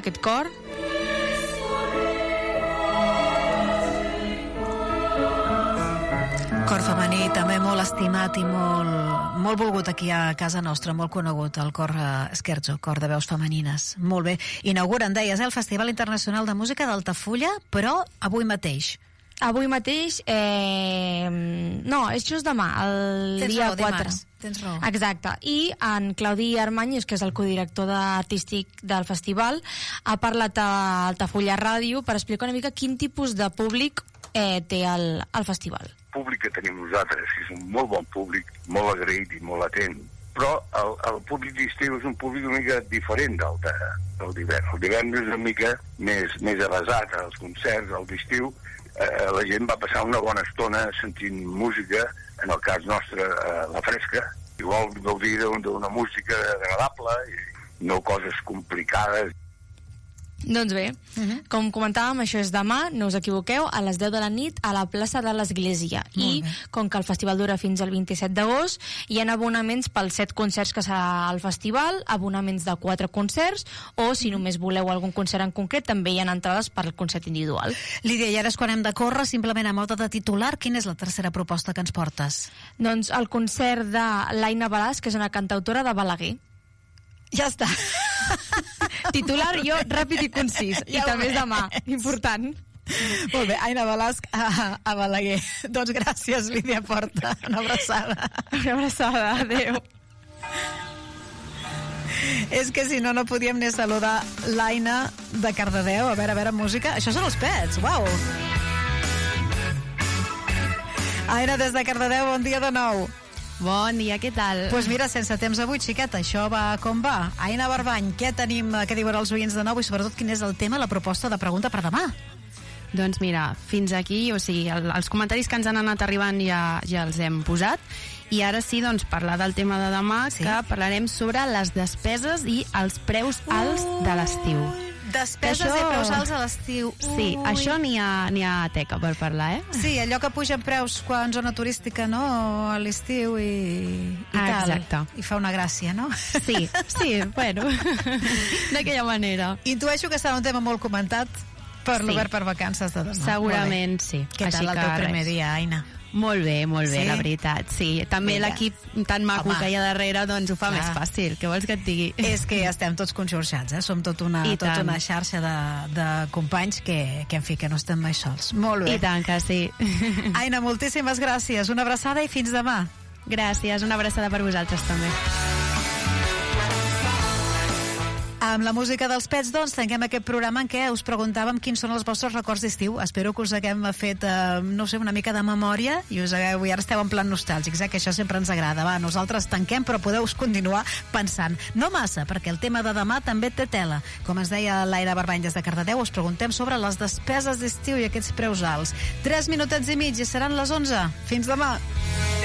aquest cor. Cor femení també molt estimat i molt volgut aquí a casa nostra, molt conegut, el cor Scherzo, cor de veus femenines. Molt bé. Inauguren, deies, el Festival Internacional de Música d'Altafulla, però avui mateix. Avui mateix, no, és just demà, el dia 4. Tens raó. Exacte. I en Claudi Armanyos, que és el codirector artístic del festival, ha parlat a Altafulla Ràdio per explicar una mica quin tipus de públic té el festival. El públic que tenim nosaltres és un molt bon públic, molt agraït i molt atent, però el públic d'estiu és un públic una mica diferent del d'hivern. El d'hivern és una mica més avasat als concerts, al d'estiu la gent va passar una bona estona sentint música, en el cas nostre la fresca, i vol gaudir d'una música agradable i no coses complicades. Doncs bé, com comentàvem, això és demà, no us equivoqueu, a les 10 de la nit a la plaça de l'Església. I com que el festival dura fins al 27 d'agost, hi ha abonaments pels 7 concerts que serà al festival, abonaments de 4 concerts, o si només voleu algun concert en concret, també hi ha entrades per al concert individual. Lídia, i ara és quan hem de córrer, simplement a mode de titular, quina és la tercera proposta que ens portes? Doncs el concert de l'Aina Balàs, que és una cantautora de Balaguer. Ja està. Titular jo ràpid i concís. I també és demà, important. Molt bé, Aina Balàs a Balaguer. Doncs gràcies, Lídia Porta. Una abraçada. Una abraçada, adéu. És que si no, no podíem ni saludar l'Aina de Cardedeu. A veure, música. Això són els Pets, uau. Aina, des de Cardedeu, bon dia de nou. Bon dia, què tal? Doncs mira, sense temps avui, xiqueta, això va com va. Aina Barbany, què tenim, què diuen els oients de nou i sobretot quin és el tema, la proposta de pregunta per demà? Doncs mira, fins aquí, o sigui, els comentaris que ens han anat arribant ja els hem posat i ara sí, doncs, parlar del tema de demà, sí? Que parlarem sobre les despeses i els preus alts de l'estiu. Despeses i preus alts a l'estiu. Sí, això n'hi ha teca per parlar, eh? Sí, allò que pugen preus quan zona turística, no? A l'estiu i tal. Exacte. I fa una gràcia, no? Sí, bueno, d'aquella manera. Intueixo que serà un tema molt comentat per l'Obert per Vacances de demà. Segurament sí. Què tal el teu primer dia, Aina? Molt bé, sí? La veritat, sí. També l'equip tan maco que hi ha darrere doncs ho fa més fàcil, què vols que et digui? És que estem tots conxorxats, Som tota una xarxa de companys que, en fi, que no estem mai sols. Molt bé. I tant que sí. Aina, moltíssimes gràcies. Una abraçada i fins demà. Gràcies, una abraçada per vosaltres també. Amb la música dels Pets, doncs, tanquem aquest programa en què us preguntàvem quins són els vostres records d'estiu. Espero que us haguem fet, no sé, una mica de memòria i ara esteu en plan nostàlgics, que això sempre ens agrada. Va, nosaltres tanquem, però podeu continuar pensant. No massa, perquè el tema de demà també té tela. Com ens deia l'Aina Barbany des de Cardedeu, us preguntem sobre les despeses d'estiu i aquests preus alts. 3 minutets i mig i seran les 11. Fins demà.